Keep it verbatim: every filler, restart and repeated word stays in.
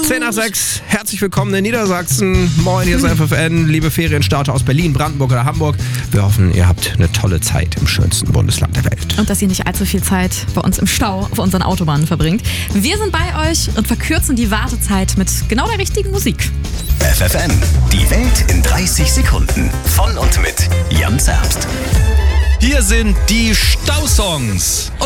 zehn nach sechs, herzlich willkommen in Niedersachsen. Moin, hier ist F F N, liebe Ferienstarter aus Berlin, Brandenburg oder Hamburg. Wir hoffen, ihr habt eine tolle Zeit im schönsten Bundesland der Welt. Und dass ihr nicht allzu viel Zeit bei uns im Stau auf unseren Autobahnen verbringt. Wir sind bei euch und verkürzen die Wartezeit mit genau der richtigen Musik. F F N, die Welt in dreißig Sekunden. Von und mit Jan Zerbst. Hier sind die Stausongs.